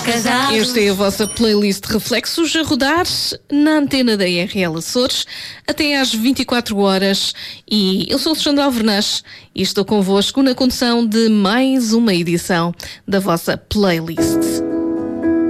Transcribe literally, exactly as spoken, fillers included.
Esta é a vossa playlist de reflexos a rodar na antena da R L Açores até às vinte e quatro horas. E eu sou Alexandra Alvernaz e estou convosco na condução de mais uma edição da vossa playlist.